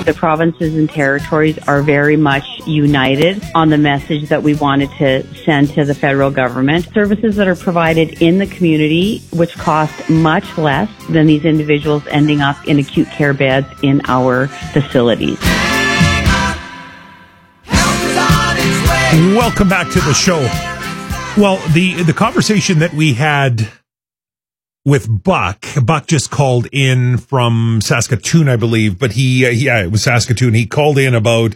the provinces and territories are very much united on the message that we wanted to send to the federal government. Services that are provided in the community, which cost much less than these individuals ending up in acute care beds in our facilities. Welcome back to the show. Well, the conversation that we had with Buck just called in from Saskatoon, I believe, but it was Saskatoon. He called in about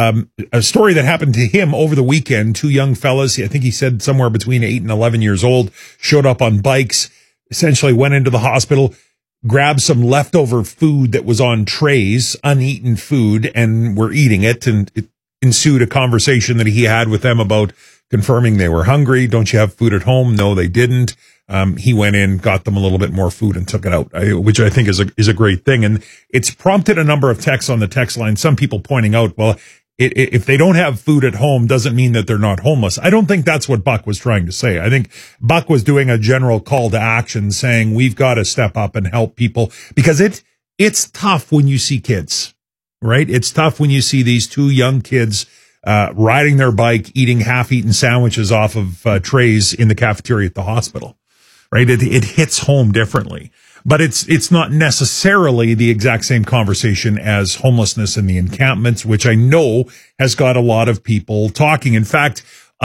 a story that happened to him over the weekend. Two young fellas, I think he said somewhere between 8 and 11 years old, showed up on bikes, essentially went into the hospital, grabbed some leftover food that was on trays, uneaten food, and were eating it. And it ensued a conversation that he had with them about confirming they were hungry. Don't you have food at home? No, they didn't. He went in, got them a little bit more food and took it out, which I think is a great thing. And it's prompted a number of texts on the text line. Some people pointing out, well, if they don't have food at home, doesn't mean that they're not homeless. I don't think that's what Buck was trying to say. I think Buck was doing a general call to action saying we've got to step up and help people, because it's tough when you see kids, right? It's tough when you see these two young kids riding their bike, eating half-eaten sandwiches off of trays in the cafeteria at the hospital. Right? It hits home differently, but it's not necessarily the exact same conversation as homelessness in the encampments, which I know has got a lot of people talking. In fact,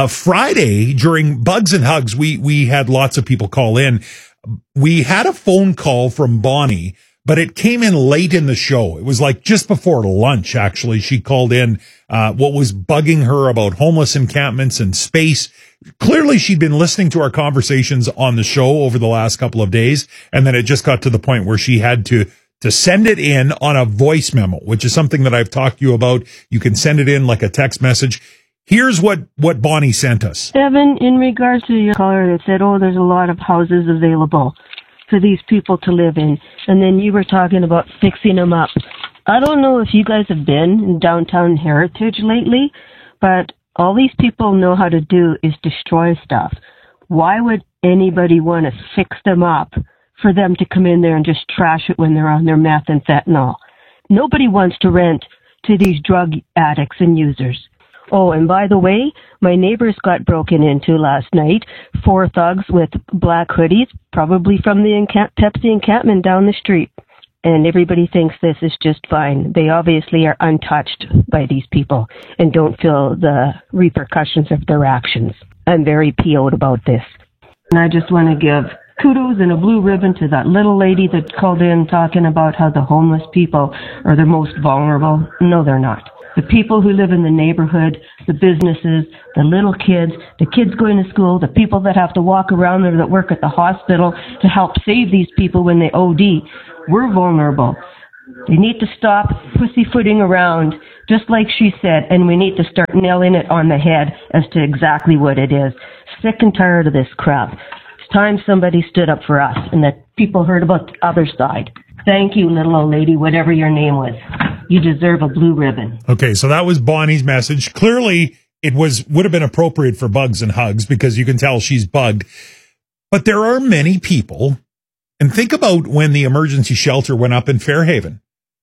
Friday during Bugs and Hugs, we had lots of people call in. We had a phone call from Bonnie, but it came in late in the show. It was like just before lunch, actually. She called in, what was bugging her about homeless encampments and space. Clearly, she'd been listening to our conversations on the show over the last couple of days, and then it just got to the point where she had to send it in on a voice memo, which is something that I've talked to you about. You can send it in like a text message. Here's what Bonnie sent us. Evan, in regards to your caller that said, there's a lot of houses available for these people to live in, and then you were talking about fixing them up. I don't know if you guys have been in downtown Heritage lately, but all these people know how to do is destroy stuff. Why would anybody want to fix them up for them to come in there and just trash it when they're on their meth and fentanyl? Nobody wants to rent to these drug addicts and users. Oh, and by the way, my neighbors got broken into last night. 4 thugs with black hoodies, probably from the Pepsi encampment down the street. And everybody thinks this is just fine. They obviously are untouched by these people and don't feel the repercussions of their actions. I'm very PO'd about this. And I just want to give kudos and a blue ribbon to that little lady that called in talking about how the homeless people are the most vulnerable. No, they're not. The people who live in the neighborhood, the businesses, the little kids, the kids going to school, the people that have to walk around there that work at the hospital to help save these people when they OD, we're vulnerable. They need to stop pussyfooting around, just like she said, and we need to start nailing it on the head as to exactly what it is. Sick and tired of this crap. It's time somebody stood up for us and that people heard about the other side. Thank you, little old lady, whatever your name was. You deserve a blue ribbon. Okay, so that was Bonnie's message. Clearly, it would have been appropriate for Bugs and Hugs because you can tell she's bugged. But there are many people, and think about when the emergency shelter went up in Fairhaven.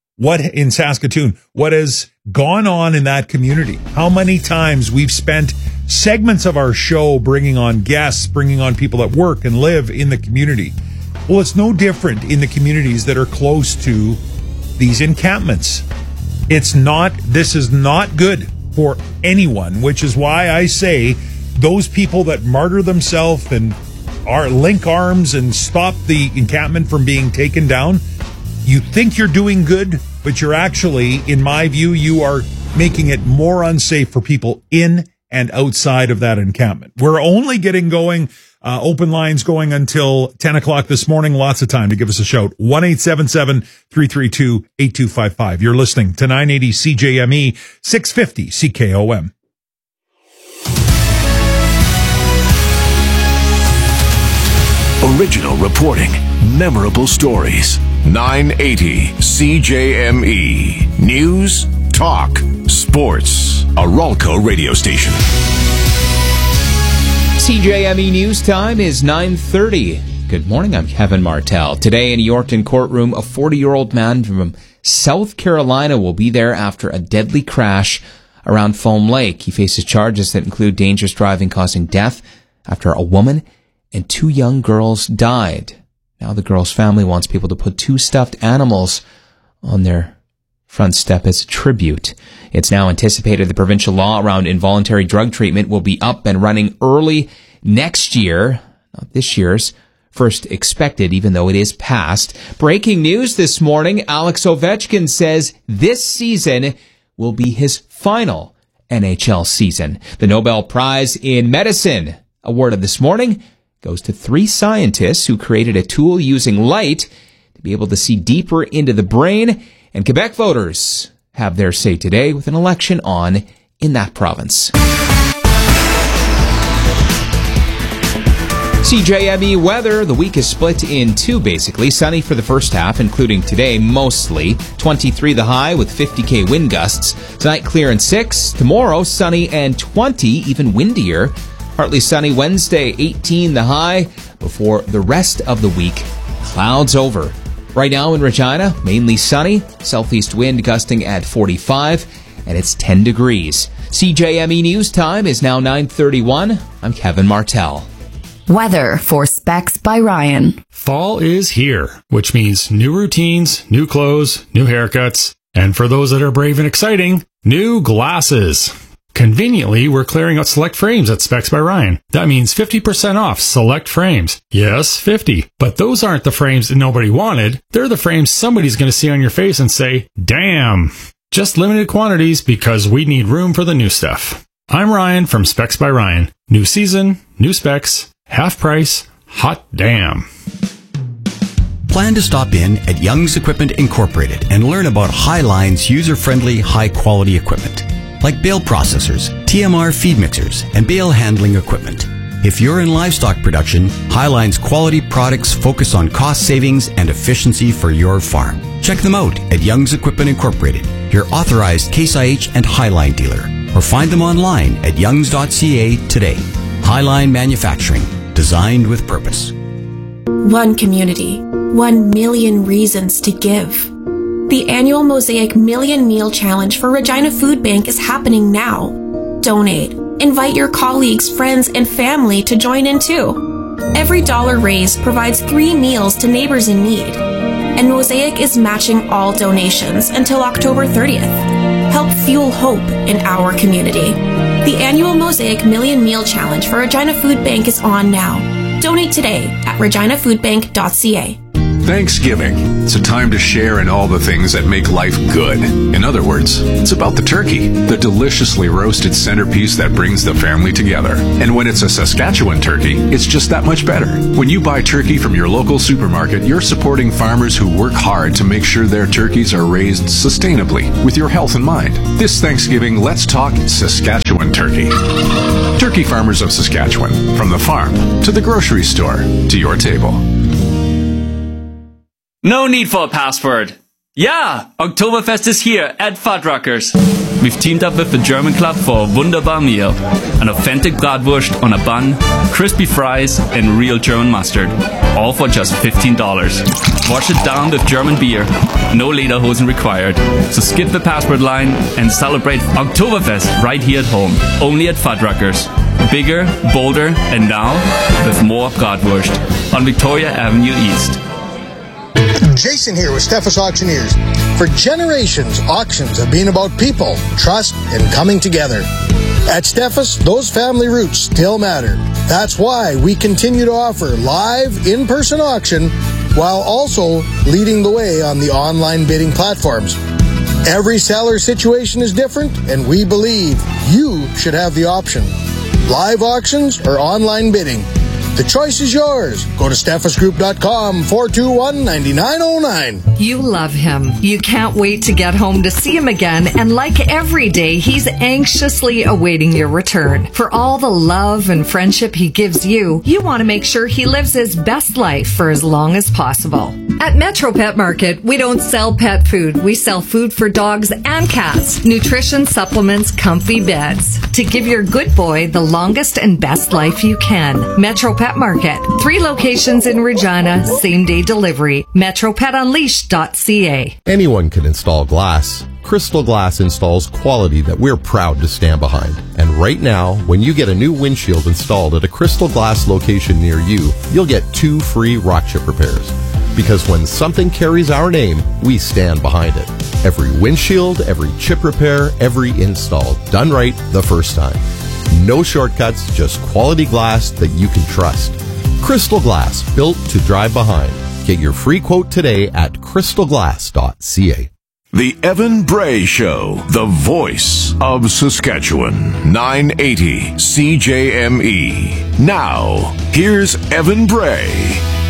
In Saskatoon, what has gone on in that community? How many times we've spent segments of our show bringing on guests, bringing on people that work and live in the community. Well, it's no different in the communities that are close to these encampments. This is not good for anyone, which is why I say those people that martyr themselves and link arms and stop the encampment from being taken down, you think you're doing good, but you're actually, in my view, you are making it more unsafe for people in and outside of that encampment. We're only getting going, open lines going until 10 o'clock this morning. Lots of time to give us a shout. 1-877-332-8255. You're listening to 980 CJME, 650 CKOM. Original reporting, memorable stories. 980 CJME. News, talk, sports. A Ralco radio station. CJME News Time is 9:30. Good morning, I'm Kevin Martell. Today in a Yorkton courtroom, a 40-year-old man from South Carolina, will be there after a deadly crash around Foam Lake. He faces charges that include dangerous driving causing death after a woman and 2 young girls died. Now the girl's family wants people to put 2 stuffed animals on their front step as a tribute. It's now anticipated the provincial law around involuntary drug treatment will be up and running early next year, not this year's first expected, even though it is passed. Breaking news this morning, Alex Ovechkin says this season will be his final NHL season. The Nobel Prize in Medicine awarded this morning goes to 3 scientists who created a tool using light to be able to see deeper into the brain. And Quebec voters have their say today with an election on in that province. CJME weather. The week is split in 2, basically. Sunny for the first half, including today, mostly. 23 the high with 50k wind gusts. Tonight, clear and 6. Tomorrow, sunny and 20, even windier. Partly sunny Wednesday, 18 the high. Before the rest of the week, clouds over. Right now in Regina, mainly sunny. Southeast wind gusting at 45, and it's 10 degrees. CJME News Time is now 9:31. I'm Kevin Martell. Weather for Specs by Ryan. Fall is here, which means new routines, new clothes, new haircuts, and for those that are brave and exciting, new glasses. Conveniently, we're clearing out select frames at Specs by Ryan. That means 50% off select frames. Yes, 50. But those aren't the frames that nobody wanted. They're the frames somebody's going to see on your face and say, damn. Just limited quantities because we need room for the new stuff. I'm Ryan from Specs by Ryan. New season, new specs, half price, hot damn. Plan to stop in at Young's Equipment Incorporated and learn about Highline's user-friendly, high-quality equipment, like bale processors, TMR feed mixers, and bale handling equipment. If you're in livestock production, Highline's quality products focus on cost savings and efficiency for your farm. Check them out at Young's Equipment Incorporated, your authorized Case IH and Highline dealer, or find them online at youngs.ca today. Highline Manufacturing, designed with purpose. One community, 1 million reasons to give. The annual Mosaic Million Meal Challenge for Regina Food Bank is happening now. Donate. Invite your colleagues, friends, and family to join in too. Every dollar raised provides 3 meals to neighbors in need. And Mosaic is matching all donations until October 30th. Help fuel hope in our community. The annual Mosaic Million Meal Challenge for Regina Food Bank is on now. Donate today at reginafoodbank.ca. Thanksgiving. It's a time to share in all the things that make life good. In other words, it's about the turkey, the deliciously roasted centerpiece that brings the family together. And when it's a Saskatchewan turkey, it's just that much better. When you buy turkey from your local supermarket, you're supporting farmers who work hard to make sure their turkeys are raised sustainably with your health in mind. This Thanksgiving, let's talk Saskatchewan turkey. Turkey farmers of Saskatchewan, from the farm to the grocery store to your table. No need for a password. Yeah, Oktoberfest is here at Fuddruckers. We've teamed up with the German Club for a wunderbar meal. An authentic bratwurst on a bun, crispy fries, and real German mustard. All for just $15. Wash it down with German beer. No lederhosen required. So skip the password line and celebrate Oktoberfest right here at home. Only at Fuddruckers. Bigger, bolder, and now with more bratwurst on Victoria Avenue East. Jason here with Steffes Auctioneers. For generations, auctions have been about people, trust, and coming together. At Steffes, those family roots still matter. That's why we continue to offer live, in-person auction while also leading the way on the online bidding platforms. Every seller situation is different, and we believe you should have the option. Live auctions or online bidding. The choice is yours. Go to steffesgroup.com 421-9909. You love him. You can't wait to get home to see him again. And like every day, he's anxiously awaiting your return. For all the love and friendship he gives you, you want to make sure he lives his best life for as long as possible. At Metro Pet Market, we don't sell pet food. We sell food for dogs and cats, nutrition, supplements, comfy beds. To give your good boy the longest and best life you can. Metro Pet Pet Market. 3 locations in Regina, same-day delivery. MetroPetUnleashed.ca. Anyone can install glass. Crystal Glass installs quality that we're proud to stand behind. And right now, when you get a new windshield installed at a Crystal Glass location near you, you'll get 2 free rock chip repairs. Because when something carries our name, we stand behind it. Every windshield, every chip repair, every install, done right the first time. No shortcuts, just quality glass that you can trust. Crystal Glass, built to drive behind. Get your free quote today at crystalglass.ca. The Evan Bray Show, the voice of Saskatchewan. 980 CJME. Now, here's Evan Bray.